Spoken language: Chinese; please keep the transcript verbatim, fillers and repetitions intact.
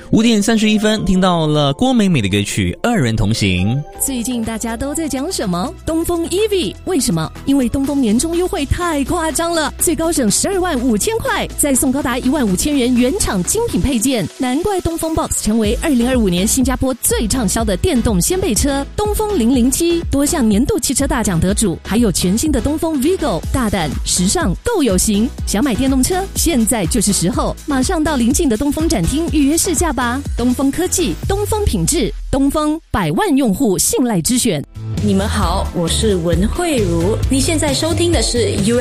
五点三十一分，听到了郭美美的歌曲《二人同行》。 最近大家都在讲什么？东风 E V， 为什么？因为东风年终优惠太夸张了，最高省十二万五千块，再送高达一万五千元原厂精品配件，难怪东风 Box 成为二零二五年新加坡最畅销的电动掀背车。东风零零七多项年度汽车大奖得主，还有全新的东风 Vigo， 大胆、时尚、够有型。想买电动车，现在就是时候，马上到邻近的东风展厅预约试驾吧。东风科技，东风品质，东风百万用户信赖之选。 你们好，我是文慧茹，你现在收听的是 U